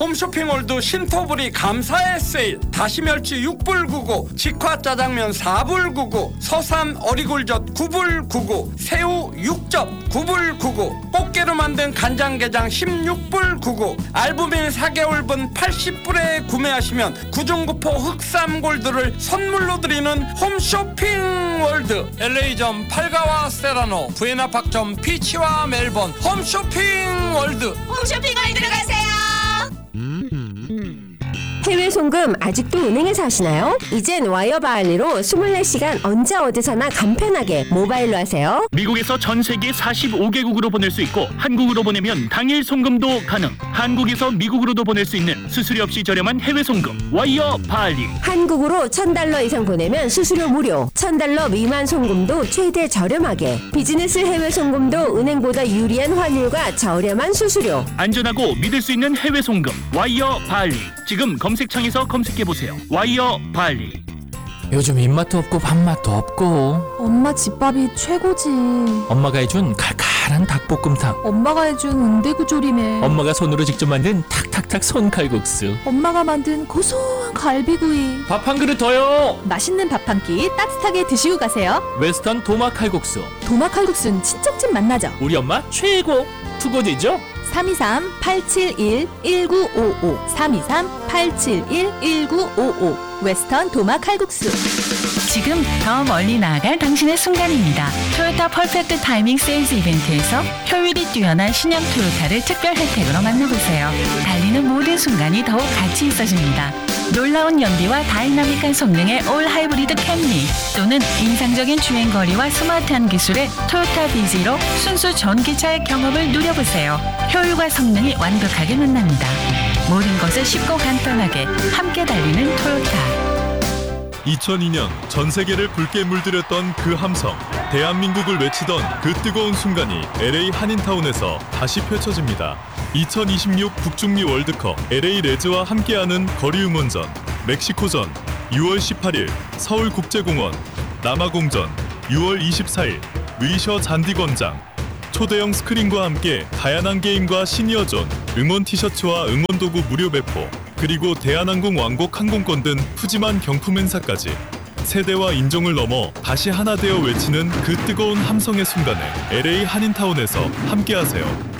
홈쇼핑월드 신토부리 감사의 세일. 다시멸치 6불 99, 직화짜장면 4불 99, 서삼 어리굴젓 9불 99, 새우 6접 9불 99, 꽃게로 만든 간장게장 16불 99, 알부민 4개월분 80불에 구매하시면 구중구포 흑삼골드를 선물로 드리는 홈쇼핑월드. LA점 팔가와 세라노, 부에나팍점 피치와 멜번. 홈쇼핑월드. 홈쇼핑월드로 가세요. 해외 송금 아직도 은행에서 하시나요? 이젠 와이어 바할리로 24시간 언제 어디서나 간편하게 모바일로 하세요. 미국에서 전 세계 45개국으로 보낼 수 있고 한국으로 보내면 당일 송금도 가능. 한국에서 미국으로도 보낼 수 있는 수수료 없이 저렴한 해외 송금 와이어 바할리. 한국으로 $1,000 이상 보내면 수수료 무료, $1,000 미만 송금도 최대 저렴하게. 비즈니스 해외 송금도 은행보다 유리한 환율과 저렴한 수수료. 안전하고 믿을 수 있는 해외 송금 와이어 바할리. 지금 검색창에서 검색해보세요. 와이어 바할리. 요즘 입맛도 없고 밥맛도 없고. 엄마 집밥이 최고지. 엄마가 해준 칼칼한 닭볶음탕. 엄마가 해준 은대구조림에. 엄마가 손으로 직접 만든 탁탁탁 손칼국수. 엄마가 만든 고소한 갈비구이. 밥 한 그릇 더요. 맛있는 밥 한 끼 따뜻하게 드시고 가세요. 웨스턴 도마 칼국수. 도마 칼국수는 친척집 맛나죠. 우리 엄마 최고. 투고지죠? 323-871-1955 323-871-1955 웨스턴 도마 칼국수. 지금 더 멀리 나아갈 당신의 순간입니다. 토요타 퍼펙트 타이밍 세일즈 이벤트에서 효율이 뛰어난 신형 토요타를 특별 혜택으로 만나보세요. 달리는 모든 순간이 더욱 가치 있어집니다. 놀라운 연비와 다이나믹한 성능의 올 하이브리드 캠리, 또는 인상적인 주행거리와 스마트한 기술의 토요타 비지로 순수 전기차의 경험을 누려보세요. 효율과 성능이 완벽하게 만납니다. 모든 것을 쉽고 간단하게 함께 달리는 토요타. 2002년 전 세계를 붉게 물들였던 그 함성, 대한민국을 외치던 그 뜨거운 순간이 LA 한인타운에서 다시 펼쳐집니다. 2026 북중미 월드컵 LA 레즈와 함께하는 거리 응원전, 멕시코전 6월 18일 서울국제공원, 남아공전 6월 24일 위셔 잔디광장. 초대형 스크린과 함께 다양한 게임과 시니어존, 응원 티셔츠와 응원 도구 무료 배포, 그리고 대한항공 왕복 항공권 등 푸짐한 경품 행사까지. 세대와 인종을 넘어 다시 하나 되어 외치는 그 뜨거운 함성의 순간에 LA 한인타운에서 함께하세요.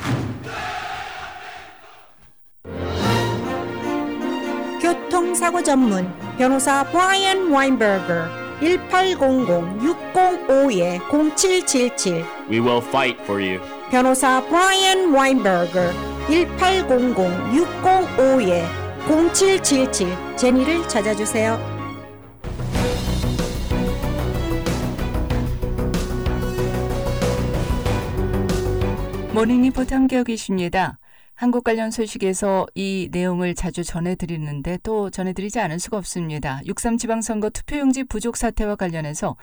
교통사고 전문 변호사 브라이언 와인버거 1800-605-0777 We will fight for you. 변호사 브라이언 와인버거 1800-605-0777 제니를 찾아주세요. 모닝 리포트 함께하고 계십니다. 한국 관련 소식에서 이 내용을 자주 전해드리는데 또 전해드리지 않을 수가 없습니다. 6.3 지방선거 투표용지 부족 사태와 관련해서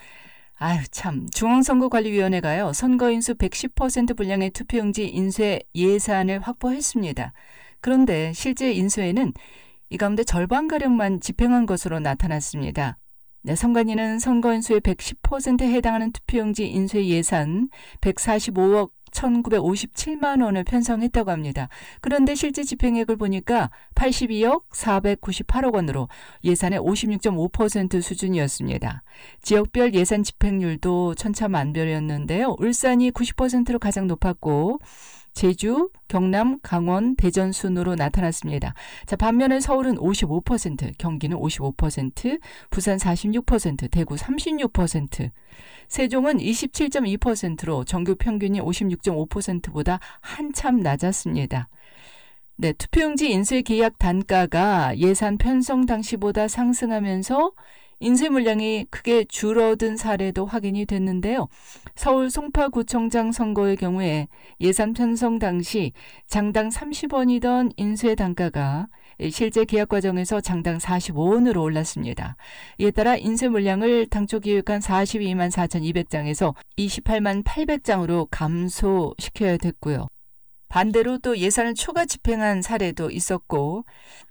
중앙선거관리위원회가요, 선거인수 110% 분량의 투표용지 인쇄 예산을 확보했습니다. 그런데 실제 인쇄에는 이 가운데 절반가량만 집행한 것으로 나타났습니다. 네, 선관위는 선거인수의 110%에 해당하는 투표용지 인쇄 예산 145억 1,957만 원을 편성했다고 합니다. 그런데 실제 집행액을 보니까 82억 498억 원으로 예산의 56.5% 수준이었습니다. 지역별 예산 집행률도 천차만별이었는데요. 울산이 90%로 가장 높았고 제주, 경남, 강원, 대전 순으로 나타났습니다. 자, 반면에 서울은 55%, 경기는 55%, 부산 46%, 대구 36%, 세종은 27.2%로 전국 평균이 56.5%보다 한참 낮았습니다. 네, 투표용지 인쇄 계약 단가가 예산 편성 당시보다 상승하면서 인쇄 물량이 크게 줄어든 사례도 확인이 됐는데요. 서울 송파구청장 선거의 경우에 예산 편성 당시 장당 30원이던 인쇄 단가가 실제 계약 과정에서 장당 45원으로 올랐습니다. 이에 따라 인쇄 물량을 당초 기획한 42만 4,200장에서 28만 800장으로 감소시켜야 됐고요. 반대로 또 예산을 초과 집행한 사례도 있었고,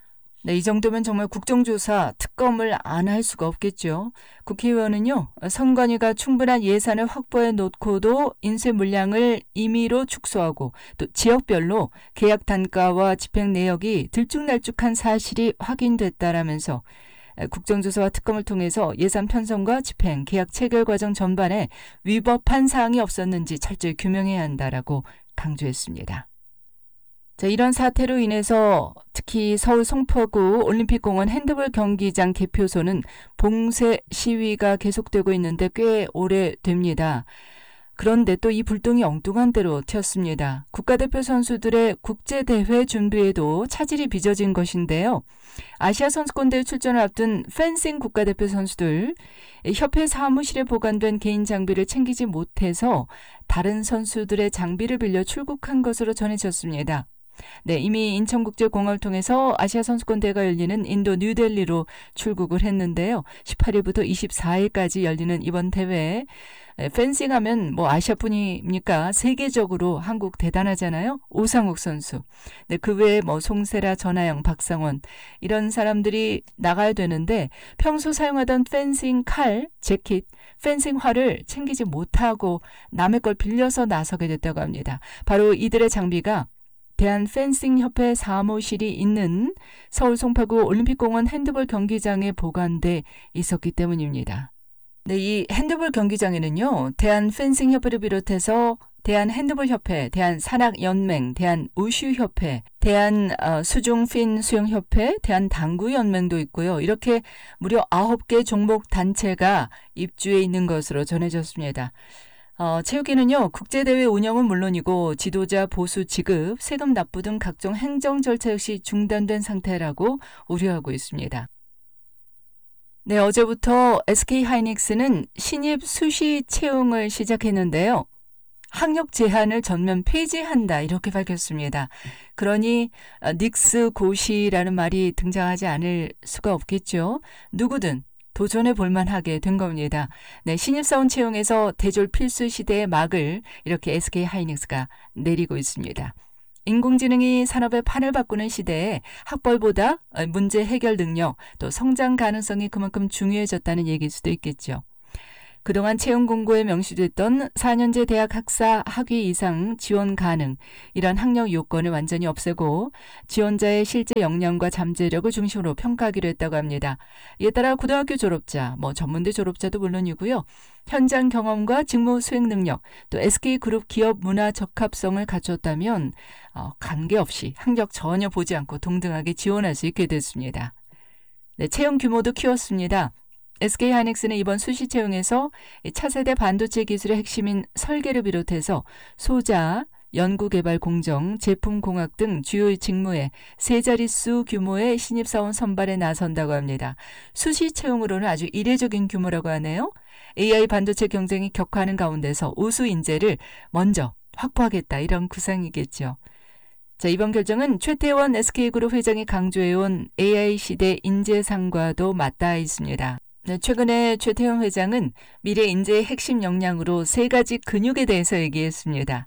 네, 이 정도면 정말 국정조사 특검을 안 할 수가 없겠죠. 국회의원은요, 선관위가 충분한 예산을 확보해 놓고도 인쇄 물량을 임의로 축소하고 또 지역별로 계약 단가와 집행 내역이 들쭉날쭉한 사실이 확인됐다라면서 국정조사와 특검을 통해서 예산 편성과 집행, 계약 체결 과정 전반에 위법한 사항이 없었는지 철저히 규명해야 한다라고 강조했습니다. 자, 이런 사태로 인해서 특히 서울 송파구 올림픽공원 핸드볼 경기장 개표소는 봉쇄 시위가 계속되고 있는데 꽤 오래됩니다. 그런데 또 이 불똥이 엉뚱한 대로 튀었습니다. 국가대표 선수들의 국제대회 준비에도 차질이 빚어진 것인데요. 아시아 선수권대회 출전을 앞둔 펜싱 국가대표 선수들, 협회 사무실에 보관된 개인 장비를 챙기지 못해서 다른 선수들의 장비를 빌려 출국한 것으로 전해졌습니다. 네, 이미 인천국제공항을 통해서 아시아 선수권대회가 열리는 인도 뉴델리로 출국을 했는데요. 18일부터 24일까지 열리는 이번 대회, 펜싱하면 뭐 아시아뿐입니까? 세계적으로 한국 대단하잖아요. 오상욱 선수. 네, 그 외에 뭐 송세라, 전하영, 박상원 이런 사람들이 나가야 되는데 평소 사용하던 펜싱 칼, 재킷, 펜싱 활을 챙기지 못하고 남의 걸 빌려서 나서게 됐다고 합니다. 바로 이들의 장비가 대한펜싱협회 사무실이 있는 서울 송파구 올림픽공원 핸드볼 경기장에 보관돼 있었기 때문입니다. 네, 이 핸드볼 경기장에는요, 대한펜싱협회를 비롯해서 대한핸드볼협회, 대한산악연맹, 대한우슈협회, 대한수중핀수영협회, 대한당구연맹도 있고요. 이렇게 무려 9개 종목 단체가 입주해 있는 것으로 전해졌습니다. 체육계는요, 국제대회 운영은 물론이고 지도자 보수 지급, 세금 납부 등 각종 행정 절차 역시 중단된 상태라고 우려하고 있습니다. 네, 어제부터 SK하이닉스는 신입 수시 채용을 시작했는데요. 학력 제한을 전면 폐지한다 이렇게 밝혔습니다. 그러니 닉스 고시라는 말이 등장하지 않을 수가 없겠죠. 누구든 도전해 볼만하게 된 겁니다. 네, 신입사원 채용에서 대졸 필수 시대의 막을 이렇게 SK하이닉스가 내리고 있습니다. 인공지능이 산업의 판을 바꾸는 시대에 학벌보다 문제 해결 능력, 또 성장 가능성이 그만큼 중요해졌다는 얘기일 수도 있겠죠. 그동안 채용 공고에 명시됐던 4년제 대학 학사 학위 이상 지원 가능, 이런 학력 요건을 완전히 없애고 지원자의 실제 역량과 잠재력을 중심으로 평가하기로 했다고 합니다. 이에 따라 고등학교 졸업자, 전문대 졸업자도 물론이고요. 현장 경험과 직무 수행 능력, 또 SK그룹 기업 문화 적합성을 갖췄다면 관계없이 학력 전혀 보지 않고 동등하게 지원할 수 있게 됐습니다. 네, 채용 규모도 키웠습니다. SK하이닉스는 이번 수시 채용에서 차세대 반도체 기술의 핵심인 설계를 비롯해서 소자, 연구개발 공정, 제품공학 등 주요 직무에 세 자릿수 규모의 신입사원 선발에 나선다고 합니다. 수시 채용으로는 아주 이례적인 규모라고 하네요. AI 반도체 경쟁이 격화하는 가운데서 우수 인재를 먼저 확보하겠다, 이런 구상이겠죠. 자, 이번 결정은 최태원 SK그룹 회장이 강조해온 AI 시대 인재상과도 맞닿아 있습니다. 네, 최근에 최태원 회장은 미래 인재의 핵심 역량으로 3가지 근육에 대해서 얘기했습니다.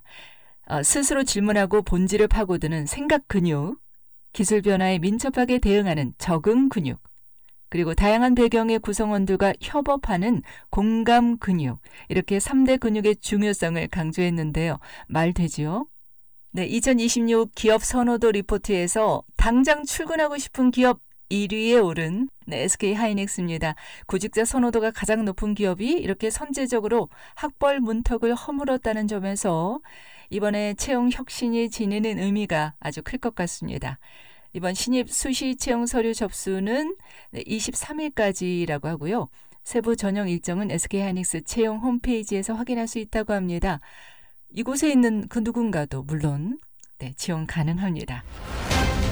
스스로 질문하고 본질을 파고드는 생각 근육, 기술 변화에 민첩하게 대응하는 적응 근육, 그리고 다양한 배경의 구성원들과 협업하는 공감 근육, 이렇게 3대 근육의 중요성을 강조했는데요. 말 되죠? 네, 2026 기업 선호도 리포트에서 당장 출근하고 싶은 기업 1위에 오른 SK하이닉스입니다. 구직자 선호도가 가장 높은 기업이 이렇게 선제적으로 학벌 문턱을 허물었다는 점에서 이번에 채용 혁신이 지니는 의미가 아주 클 것 같습니다. 이번 신입 수시 채용 서류 접수는 23일까지라고 하고요. 세부 전형 일정은 SK하이닉스 채용 홈페이지에서 확인할 수 있다고 합니다. 이곳에 있는 그 누군가도 물론 지원 가능합니다.